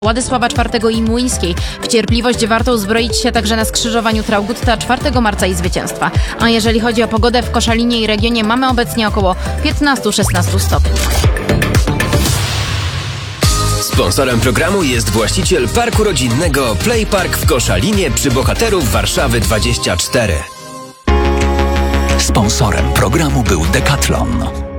Władysława IV i Młyńskiej. W cierpliwość warto uzbroić się także na skrzyżowaniu Traugutta 4 marca i zwycięstwa. A jeżeli chodzi o pogodę, w Koszalinie i regionie mamy obecnie około 15-16 stopni. Sponsorem programu jest właściciel parku rodzinnego Play Park w Koszalinie przy Bohaterów Warszawy 24. Sponsorem programu był Decathlon.